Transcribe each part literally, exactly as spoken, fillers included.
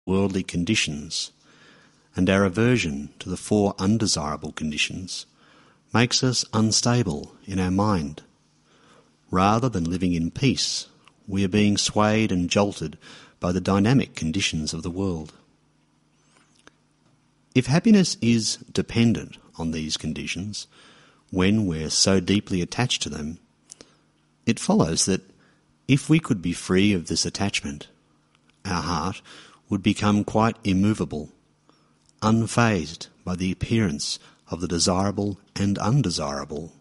worldly conditions, and our aversion to the four undesirable conditions makes us unstable in our mind. Rather than living in peace, we are being swayed and jolted by the dynamic conditions of the world. If happiness is dependent on these conditions, when we're so deeply attached to them, it follows that if we could be free of this attachment, our heart would become quite immovable, unfazed by the appearance of the desirable and undesirable.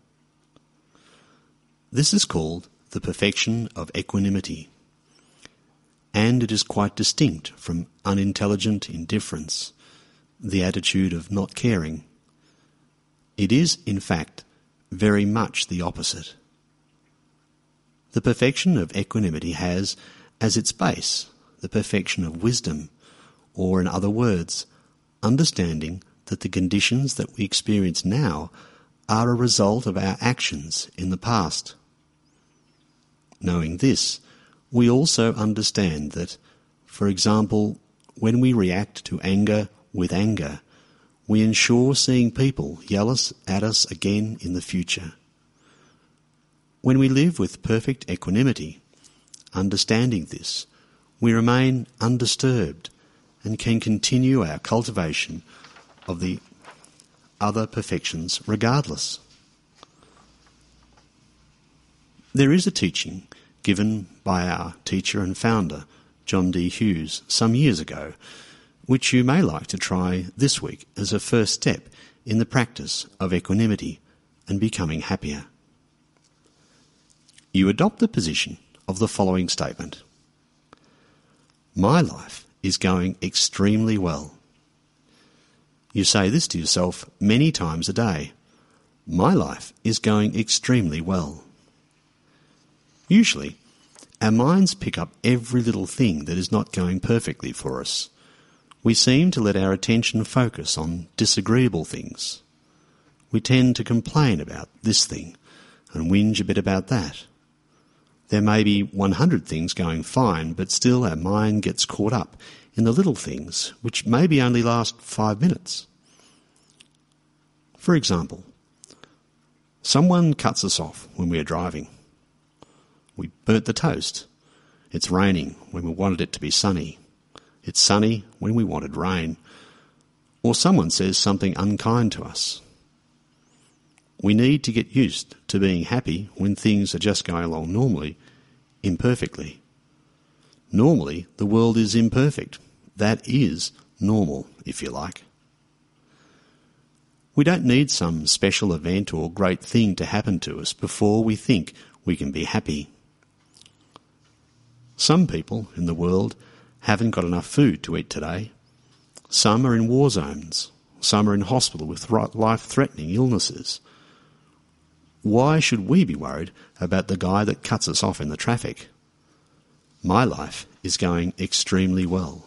This is called the perfection of equanimity, and it is quite distinct from unintelligent indifference, the attitude of not caring. It is, in fact, very much the opposite. The perfection of equanimity has as its base the perfection of wisdom, or in other words, understanding that the conditions that we experience now are a result of our actions in the past. Knowing this, we also understand that, for example, when we react to anger with anger, we ensure seeing people yell us at us again in the future. When we live with perfect equanimity, understanding this, we remain undisturbed and can continue our cultivation of the other perfections regardless. There is a teaching given by our teacher and founder, John D. Hughes, some years ago, which you may like to try this week as a first step in the practice of equanimity and becoming happier. You adopt the position of the following statement: my life is going extremely well. You say this to yourself many times a day. My life is going extremely well. Usually, our minds pick up every little thing that is not going perfectly for us. We seem to let our attention focus on disagreeable things. We tend to complain about this thing and whinge a bit about that. There may be one hundred things going fine, but still our mind gets caught up in the little things, which maybe only last five minutes. For example, someone cuts us off when we are driving. We burnt the toast. It's raining when we wanted it to be sunny. It's sunny when we wanted rain. Or someone says something unkind to us. We need to get used to being happy when things are just going along normally, imperfectly. Normally, the world is imperfect. That is normal, if you like. We don't need some special event or great thing to happen to us before we think we can be happy. Some people in the world haven't got enough food to eat today. Some are in war zones. Some are in hospital with life-threatening illnesses. Why should we be worried about the guy that cuts us off in the traffic? My life is going extremely well.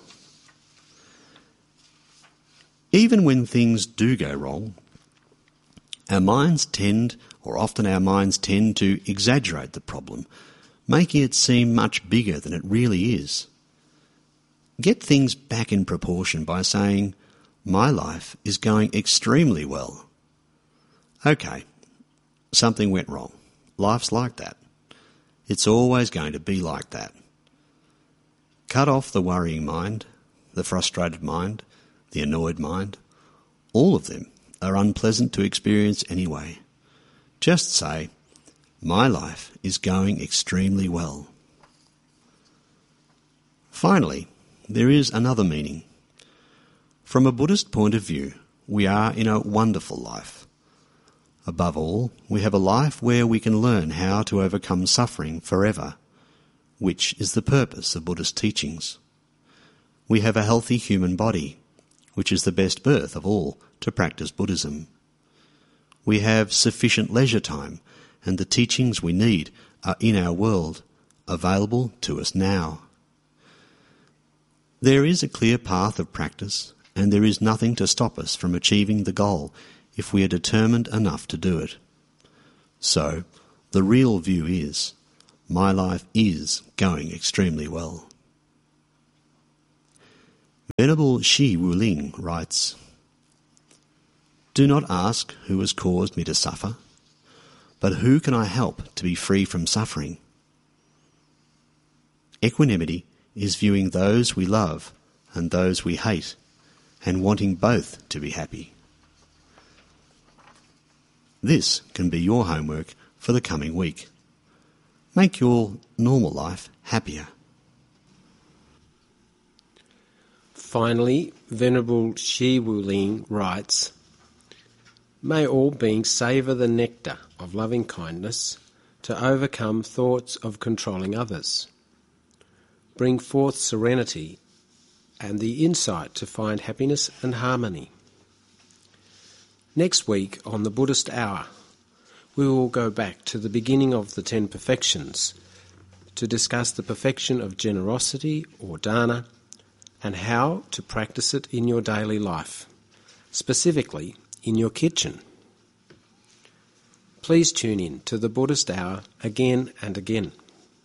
Even when things do go wrong, our minds tend, or often our minds tend to exaggerate the problem, making it seem much bigger than it really is. Get things back in proportion by saying, my life is going extremely well. Okay, something went wrong. Life's like that. It's always going to be like that. Cut off the worrying mind, the frustrated mind, the annoyed mind. All of them are unpleasant to experience anyway. Just say, my life is going extremely well. Finally, there is another meaning. From a Buddhist point of view, we are in a wonderful life. Above all, we have a life where we can learn how to overcome suffering forever, which is the purpose of Buddhist teachings. We have a healthy human body, which is the best birth of all to practice Buddhism. We have sufficient leisure time, and the teachings we need are in our world, available to us now. There is a clear path of practice, and there is nothing to stop us from achieving the goal if we are determined enough to do it. So, the real view is, my life is going extremely well. Venerable Shi Wuling writes, "Do not ask who has caused me to suffer, but who can I help to be free from suffering?" Equanimity is viewing those we love and those we hate, and wanting both to be happy. This can be your homework for the coming week. Make your normal life happier. Finally, Venerable Shi Wuling writes, "May all beings savour the nectar of loving kindness to overcome thoughts of controlling others. Bring forth serenity and the insight to find happiness and harmony." Next week on the Buddhist Hour, we will go back to the beginning of the Ten Perfections to discuss the perfection of generosity or dana and how to practice it in your daily life, specifically in your kitchen. Please tune in to the Buddhist Hour again and again.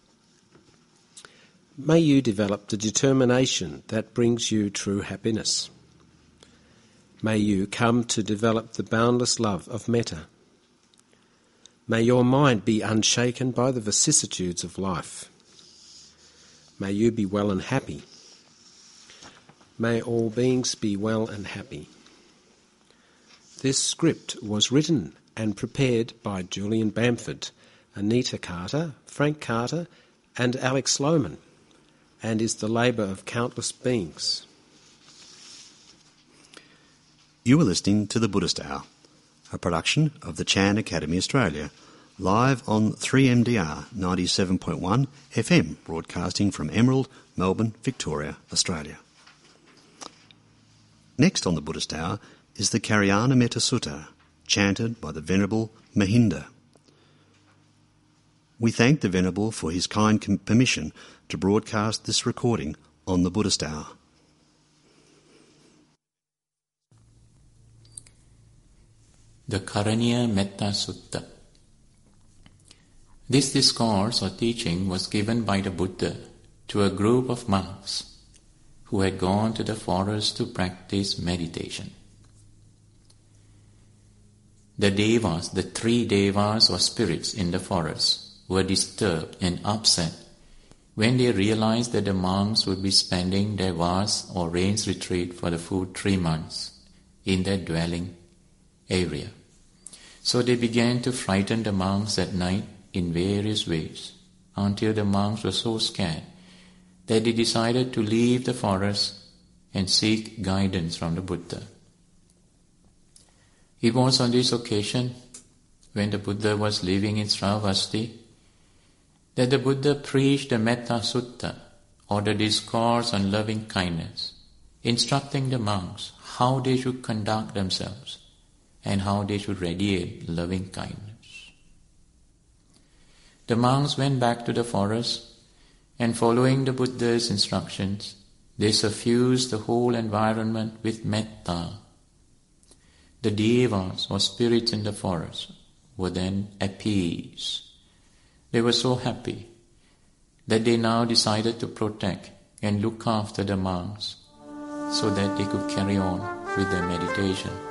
May you develop the determination that brings you true happiness. May you come to develop the boundless love of metta. May your mind be unshaken by the vicissitudes of life. May you be well and happy. May all beings be well and happy. This script was written and prepared by Julian Bamford, Anita Carter, Frank Carter and Alex Sloman, and is the labour of countless beings. You are listening to the Buddhist Hour, a production of the Chan Academy Australia, live on three M D R ninety-seven point one F M, broadcasting from Emerald, Melbourne, Victoria, Australia. Next on the Buddhist Hour is the Karyana Metta Sutta, chanted by the Venerable Mahinda. We thank the Venerable for his kind com- permission to broadcast this recording on the Buddhist Hour. The Karaniya Metta Sutta. This discourse or teaching was given by the Buddha to a group of monks who had gone to the forest to practice meditation. The devas, the three devas or spirits in the forest, were disturbed and upset when they realized that the monks would be spending their vas or rains retreat for the full three months in their dwelling area. So they began to frighten the monks at night in various ways, until the monks were so scared that they decided to leave the forest and seek guidance from the Buddha. It was on this occasion, when the Buddha was living in Sravasti, that the Buddha preached the Metta Sutta, or the discourse on loving kindness, instructing the monks how they should conduct themselves and how they should radiate loving kindness. The monks went back to the forest, and following the Buddha's instructions, they suffused the whole environment with metta. The devas or spirits in the forest were then appeased. They were so happy that they now decided to protect and look after the monks so that they could carry on with their meditation.